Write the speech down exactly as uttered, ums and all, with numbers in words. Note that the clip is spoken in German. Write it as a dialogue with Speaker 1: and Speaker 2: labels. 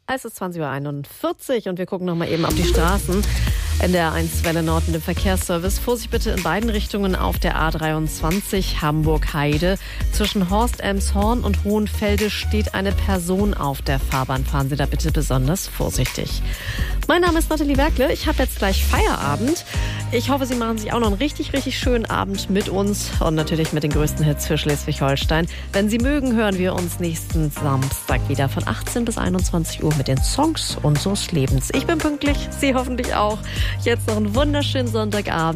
Speaker 1: Es ist zwanzig Uhr einundvierzig und wir gucken noch mal eben auf die Straßen. In der eins Welle Nord mit dem Verkehrsservice. Vorsicht bitte in beiden Richtungen auf der A dreiundzwanzig Hamburg-Heide. Zwischen Horst-Elmshorn und Hohenfelde steht eine Person auf der Fahrbahn. Fahren Sie da bitte besonders vorsichtig. Mein Name ist Nathalie Werkle. Ich habe jetzt gleich Feierabend. Ich hoffe, Sie machen sich auch noch einen richtig, richtig schönen Abend mit uns und natürlich mit den größten Hits für Schleswig-Holstein. Wenn Sie mögen, hören wir uns nächsten Samstag wieder von achtzehn bis einundzwanzig Uhr mit den Songs unseres Lebens. Ich bin pünktlich, Sie hoffentlich auch. Jetzt noch einen wunderschönen Sonntagabend.